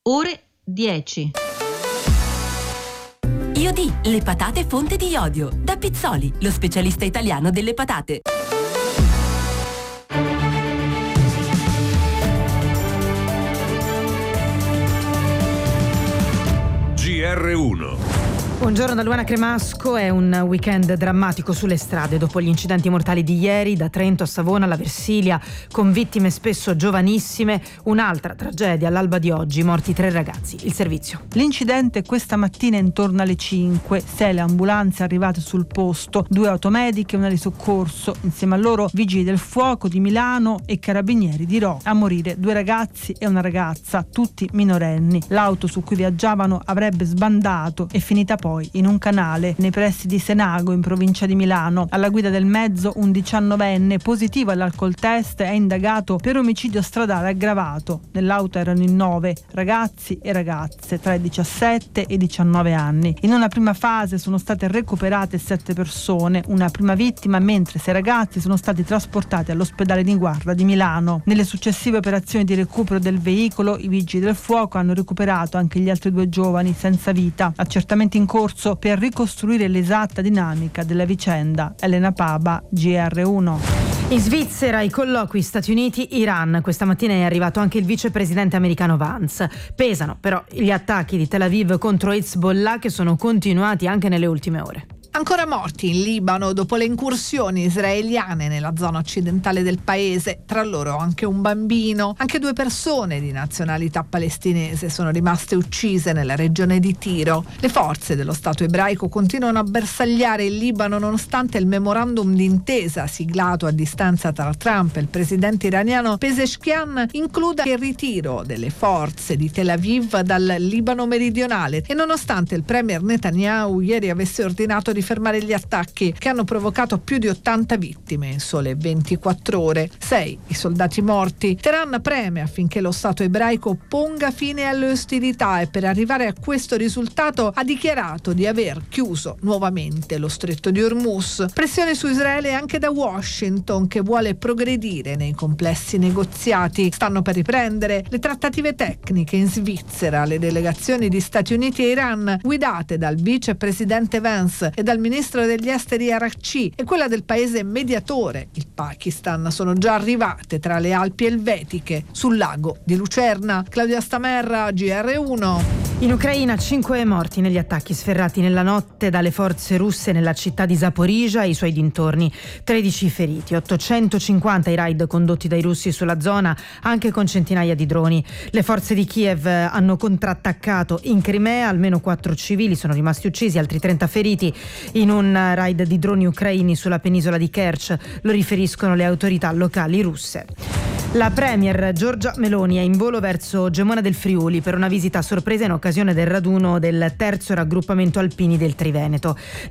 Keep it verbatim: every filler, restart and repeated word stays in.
ore dieci. Iodi, le patate fonte di iodio. Da Pizzoli, lo specialista italiano delle patate. G R uno. Buongiorno da Luana Cremasco. È un weekend drammatico sulle strade dopo gli incidenti mortali di ieri, da Trento a Savona alla Versilia, con vittime spesso giovanissime. Un'altra tragedia all'alba di oggi, morti tre ragazzi. Il servizio. L'incidente questa mattina intorno alle cinque, sei le ambulanze arrivate sul posto, due automediche e una di soccorso, insieme a loro vigili del fuoco di Milano e carabinieri di Rho. A morire due ragazzi e una ragazza, tutti minorenni. L'auto su cui viaggiavano avrebbe sbandato e finita poi in un canale nei pressi di Senago, in provincia di Milano. Alla guida del mezzo un diciannovenne positivo all'alcol test è indagato per omicidio stradale aggravato. Nell'auto erano in nove ragazzi e ragazze tra i diciassette e i diciannove anni. In una prima fase sono state recuperate sette persone, una prima vittima, mentre sei ragazzi sono stati trasportati all'ospedale di Guarda di Milano. Nelle successive operazioni di recupero del veicolo i vigili del fuoco hanno recuperato anche gli altri due giovani senza vita. Accertamenti in corso per ricostruire l'esatta dinamica della vicenda. Elena Paba, G R uno. In Svizzera i colloqui Stati Uniti-Iran. Questa mattina è arrivato anche il vicepresidente americano Vance. Pesano però gli attacchi di Tel Aviv contro Hezbollah, che sono continuati anche nelle ultime ore. Ancora morti in Libano dopo le incursioni israeliane nella zona occidentale del paese, tra loro anche un bambino. Anche due persone di nazionalità palestinese sono rimaste uccise nella regione di Tiro. Le forze dello Stato ebraico continuano a bersagliare il Libano nonostante il memorandum d'intesa siglato a distanza tra Trump e il presidente iraniano Pezeshkian includa il ritiro delle forze di Tel Aviv dal Libano meridionale e nonostante il premier Netanyahu ieri avesse ordinato di fermare gli attacchi che hanno provocato più di ottanta vittime in sole ventiquattro ore. Sei i soldati morti. Teheran preme affinché lo Stato ebraico ponga fine alle ostilità e per arrivare a questo risultato ha dichiarato di aver chiuso nuovamente lo stretto di Hormuz. Pressione su Israele anche da Washington, che vuole progredire nei complessi negoziati. Stanno per riprendere le trattative tecniche in Svizzera. Le delegazioni di Stati Uniti e Iran, guidate dal vicepresidente Vance e dal ministro degli esteri Araghchi, e quella del paese mediatore, il Pakistan, sono già arrivate tra le Alpi elvetiche sul lago di Lucerna. Claudia Stamerra, G R uno. In Ucraina cinque morti negli attacchi sferrati nella notte dalle forze russe nella città di Zaporizhzhia e i suoi dintorni. tredici feriti, ottocentocinquanta i raid condotti dai russi sulla zona, anche con centinaia di droni. Le forze di Kiev hanno contrattaccato in Crimea, almeno quattro civili sono rimasti uccisi, altri trenta feriti in un raid di droni ucraini sulla penisola di Kerch, lo riferiscono le autorità locali russe. La premier Giorgia Meloni è in volo verso Gemona del Friuli per una visita a sorpresa in occasione del raduno del terzo raggruppamento alpini del Triveneto.